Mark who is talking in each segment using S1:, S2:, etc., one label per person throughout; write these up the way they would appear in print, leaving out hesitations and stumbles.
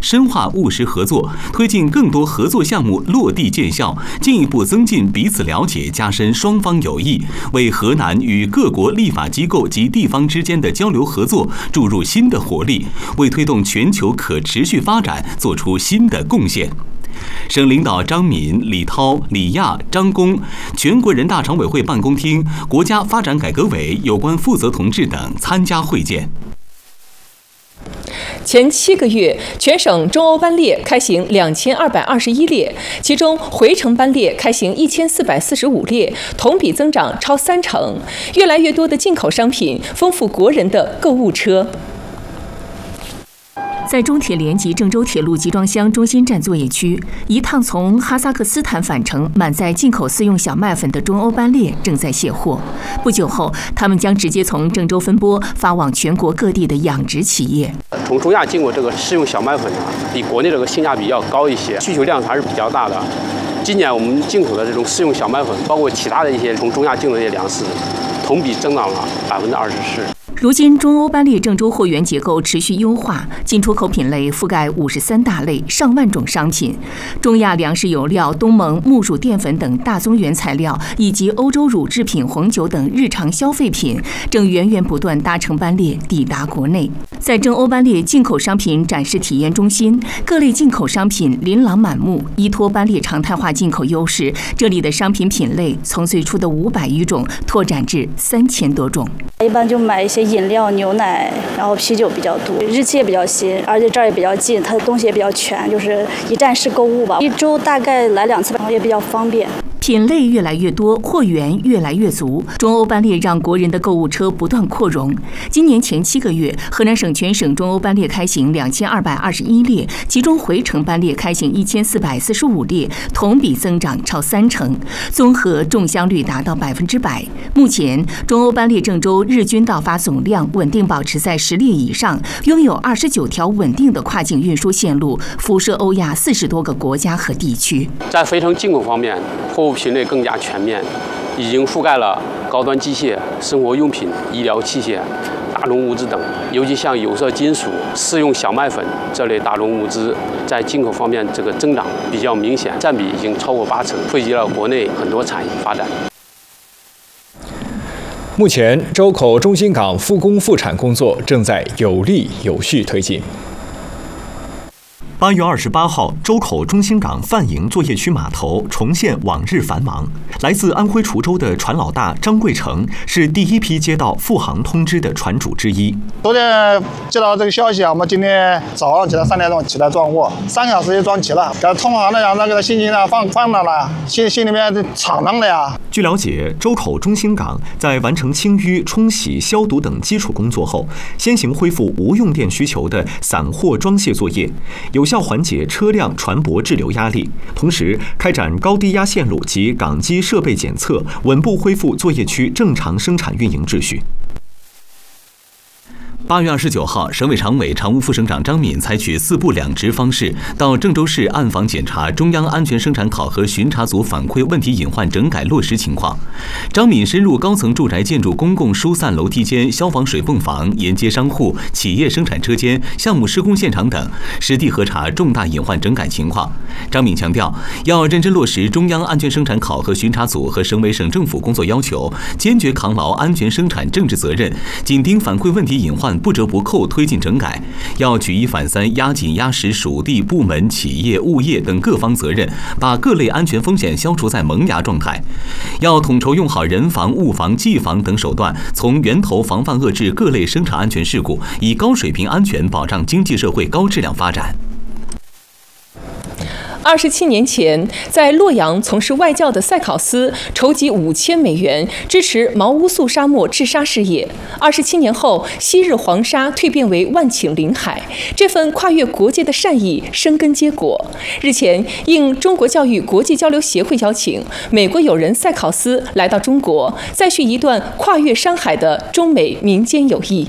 S1: 深化务实合作，推进更多合作项目落地见效，进一步增进彼此了解，加深双方友谊，为河南与各国立法机构及地方之间的交流合作注入新的活力，为推动全球可持续发展做出新的贡献。省领导张敏、李涛、李亚、张工，全国人大常委会办公厅、国家发展改革委有关负责同志等参加会见。
S2: 前7个月，全省中欧班列开行2221列，其中回程班列开行1445列，同比增长超30%。越来越多的进口商品丰富国人的购物车。
S3: 在中铁联集郑州铁路集装箱中心站作业区，一趟从哈萨克斯坦返程满载进口私用小麦粉的中欧班列正在卸货。不久后，他们将直接从郑州分拨发往全国各地的养殖企业。
S4: 从中亚进口这个食用小麦粉比国内这个性价比要高一些，需求量还是比较大的。今年我们进口的这种食用小麦粉，包括其他的一些从中亚进口的一些粮食，同比增长了24%。
S3: 如今，中欧班列郑州货源结构持续优化，进出口品类覆盖53大类，上万种商品。中亚粮食油料、东盟木薯淀粉等大宗原材料，以及欧洲乳制品、红酒等日常消费品，正源源不断搭乘班列抵达国内。在郑欧班列进口商品展示体验中心，各类进口商品琳琅满目。依托班列常态化进口优势，这里的商品品类从最初的500余种拓展至3000多种。
S5: 一般就买一些饮料、牛奶，然后啤酒比较多，日期也比较新，而且这儿也比较近，它的东西也比较全，就是一站式购物吧。1周大概来2次，也比较方便。
S3: 品类越来越多，货源越来越足，中欧班列让国人的购物车不断扩容。今年前7个月，河南省全省中欧班列开行2221列，其中回程班列开行1445列，同比增长超30%，综合中箱率达到100%。目前，中欧班列郑州日均到发总量稳定保持在10列以上，拥有29条稳定的跨境运输线路，辐射欧亚40多个国家和地区。
S4: 在回程进口方面，货物品类更加全面，已经覆盖了高端机械、生活用品、医疗器械、大宗物资等。尤其像有色金属、食用小麦粉这类大宗物资，在进口方面这个增长比较明显，占比已经超过80%，惠及了国内很多产业发展。
S6: 目前，周口中心港复工复产工作正在有力有序推进。
S7: 8月28号，周口中心港范营作业区码头重现往日繁忙。来自安徽滁州的船老大张贵成是第一批接到复航通知的船主之一。
S8: 昨天接到这个消息我们今天早上起来3点钟起来装货，3小时就装齐了。给他通航的呀，那个心情呢放宽了，心里面敞亮了呀。
S7: 据了解，周口中心港在完成清淤、冲洗、消毒等基础工作后，先行恢复无用电需求的散货装卸作业，有效缓解车辆船舶滞留压力，同时开展高低压线路及港机设备检测，稳步恢复作业区正常生产运营秩序。
S1: 8月29号，省委常委、常务副省长张敏采取4部2值方式，到郑州市暗访检查中央安全生产考核巡查组反馈问题隐患整改落实情况。张敏深入高层住宅建筑公共疏散楼梯间、消防水泵房、沿街商户、企业生产车间、项目施工现场等，实地核查重大隐患整改情况。张敏强调，要认真落实中央安全生产考核巡查组和省委省政府工作要求，坚决扛牢安全生产政治责任，紧盯反馈问题隐患不折不扣推进整改，要举一反三，压紧压实属地、部门、企业、物业等各方责任，把各类安全风险消除在萌芽状态。要统筹用好人防、物防、技防等手段，从源头防范遏制各类生产安全事故，以高水平安全保障经济社会高质量发展。
S2: 27年前，在洛阳从事外教的塞考斯筹集5000美元，支持毛乌素沙漠治沙事业。27年后，昔日黄沙蜕变为万顷林海，这份跨越国界的善意生根结果。日前，应中国教育国际交流协会邀请，美国友人塞考斯来到中国，再续一段跨越山海的中美民间友谊。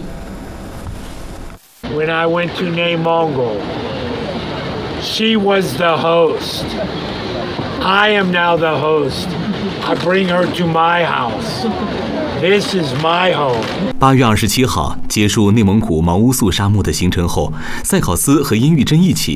S9: When I went to内蒙古, she was the host. I am now the host. I bring her to my house. This is my home.
S1: 8月27号，结束内蒙古毛乌素沙漠的行程后，塞考斯和殷玉珍一起